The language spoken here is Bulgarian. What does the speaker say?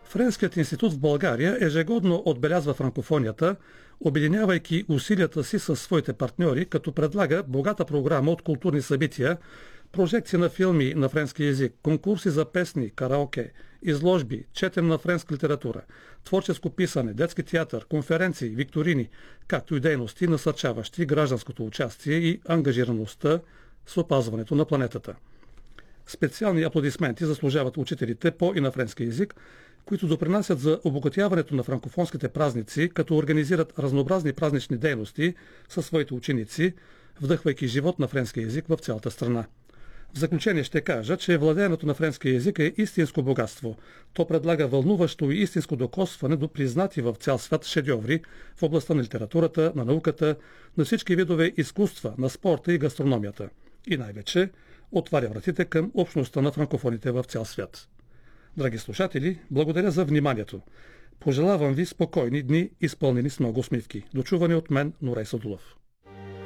Френският институт в България ежегодно отбелязва франкофонията, обединявайки усилията си със своите партньори, като предлага богата програма от културни събития, прожекции на филми на френски език, конкурси за песни, караоке, изложби, четене на френска литература, творческо писане, детски театър, конференции, викторини, както и дейности, насърчаващи гражданското участие и ангажираността с опазването на планетата. Специални аплодисменти заслужават учителите по и на френски език, които допринасят за обогатяването на франкофонските празници, като организират разнообразни празнични дейности със своите ученици, вдъхвайки живот на френски език в цялата страна. В заключение ще кажа, че владеенето на френски език е истинско богатство. То предлага вълнуващо и истинско докосване до признати в цял свят шедьоври в областта на литературата, на науката, на всички видове изкуства, на спорта и гастрономията. И най-вече отваря вратите към общността на франкофоните в цял свят. Драги слушатели, благодаря за вниманието. Пожелавам ви спокойни дни, изпълнени с много усмивки. До чуване от мен, Нурей Садулов.